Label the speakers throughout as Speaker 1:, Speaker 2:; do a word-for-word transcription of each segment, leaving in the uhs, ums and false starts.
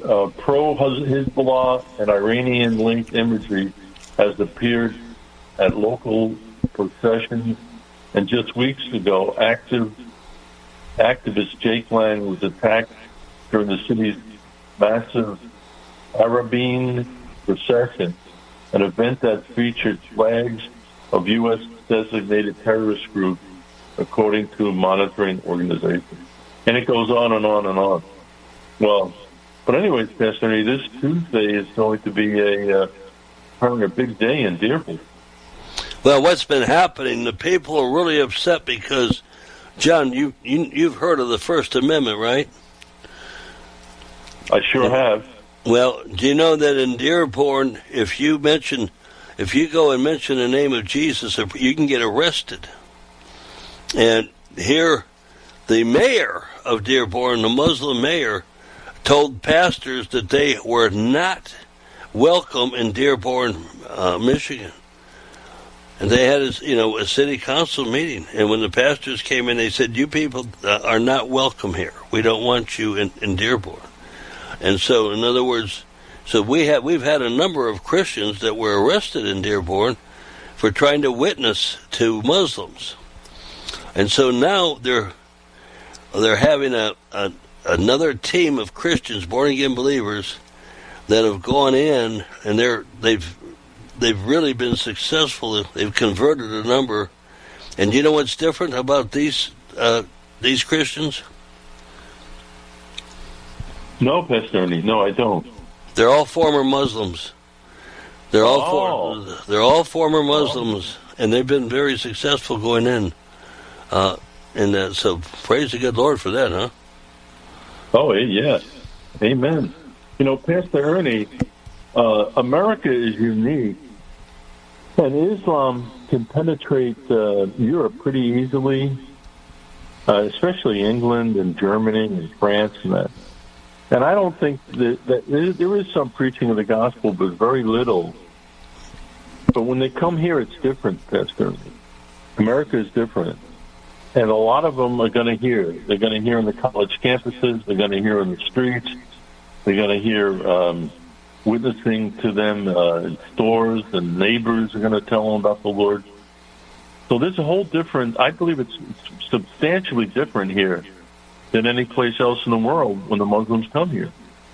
Speaker 1: uh, pro-Hezbollah and Iranian-linked imagery has appeared at local processions. And just weeks ago, active activist Jake Lang was attacked during the city's massive Arabine procession, an event that featured flags of U S designated terrorist groups, according to a monitoring organization. And it goes on and on and on. Well, but anyways, Pastor Ernie, this Tuesday is going to be a uh, having a big day in Dearborn.
Speaker 2: Well, what's been happening, the people are really upset because, John, you, you, you've heard of the First Amendment, right?
Speaker 1: I sure have.
Speaker 2: Well, do you know that in Dearborn, if you mention, if you go and mention the name of Jesus, you can get arrested. And here, the mayor of Dearborn, the Muslim mayor, told pastors that they were not welcome in Dearborn, uh, Michigan. And they had, a, you know, a city council meeting. And when the pastors came in, they said, you people uh, are not welcome here. We don't want you in, in Dearborn. And so, in other words, so we have, we've had a number of Christians that were arrested in Dearborn for trying to witness to Muslims. And so now they're they're having a, a another team of Christians, born-again believers, that have gone in, and they're they've they've really been successful. They've converted a number. And you know what's different about these uh, these Christians?
Speaker 1: No, Pastor Ernie, no, I don't.
Speaker 2: They're all former Muslims. They're all
Speaker 1: oh.
Speaker 2: for, they're all former Muslims, oh. and they've been very successful going in. Uh, and uh, so, praise the good Lord for that, huh?
Speaker 1: Oh, yes, amen. You know, Pastor Ernie, uh, America is unique, and Islam can penetrate uh, Europe pretty easily, uh, especially England and Germany and France and that. And I don't think that, that there is some preaching of the gospel, but very little. But when they come here, it's different, Pastor. America is different. And a lot of them are going to hear. They're going to hear on the college campuses. They're going to hear on the streets. They're going to hear um, witnessing to them uh, in stores, and neighbors are going to tell them about the Lord. So there's a whole different, I believe it's substantially different here than any place else in the world when the Muslims come here.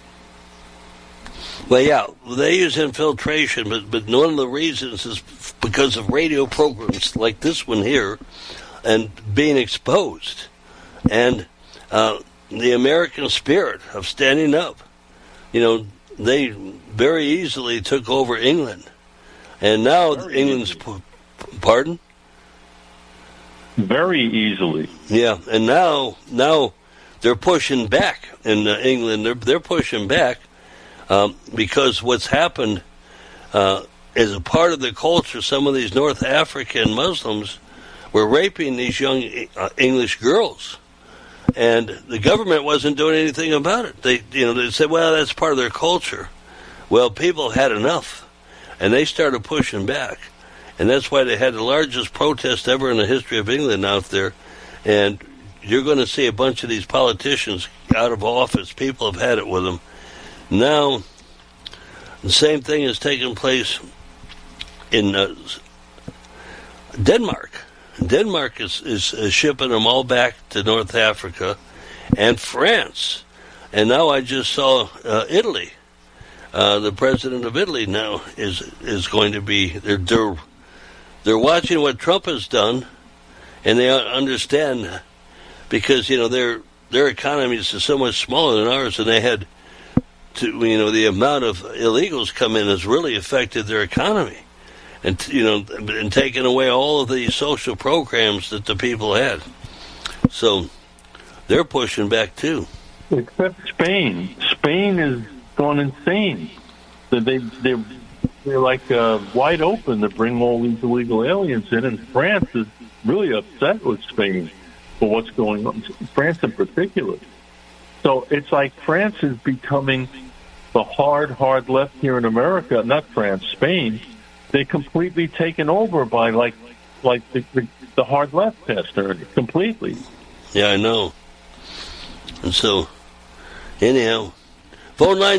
Speaker 2: Well, yeah, they use infiltration, but, but one of the reasons is because of radio programs like this one here and being exposed. And uh, the American spirit of standing up. You know, they very easily took over England. And now very England's... Easily. Pardon?
Speaker 1: Very easily.
Speaker 2: Yeah, and now... now they're pushing back in uh, England. They're they're pushing back um, because what's happened uh, is a part of the culture. Some of these North African Muslims were raping these young uh, English girls, and the government wasn't doing anything about it. They you know they said, well, that's part of their culture. Well, people had enough, and they started pushing back, and that's why they had the largest protest ever in the history of England out there, and you're going to see a bunch of these politicians out of office. People have had it with them. Now, the same thing is taking place in uh, Denmark. Denmark is, is, is shipping them all back to North Africa, and France. And now I just saw uh, Italy. Uh, the president of Italy now is is going to be... They're, they're, they're watching what Trump has done, and they understand... Because, you know, their their economy is so much smaller than ours, and they had to, you know, the amount of illegals come in has really affected their economy, and you know, and taken away all of the social programs that the people had. So they're pushing back too.
Speaker 1: Except Spain. Spain is gone insane. They they they're like uh, wide open to bring all these illegal aliens in, and France is really upset with Spain for what's going on, France in particular. So it's like France is becoming the hard, hard left here in America, not France, Spain. They're completely taken over by like like the, the, the hard left, Pastor, completely.
Speaker 2: Yeah, I know. And so, anyhow, phone line